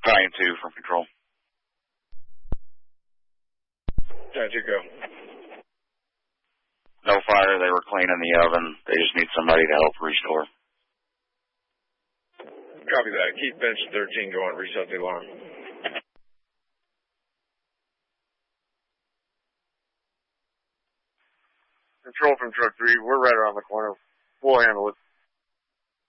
Battalion 2 from control. Gotcha, go. No fire, they were cleaning the oven. They just need somebody to help restore. Copy that. Keep bench 13 going. Reset the alarm. Control from truck 3. We're right around the corner. We'll handle it.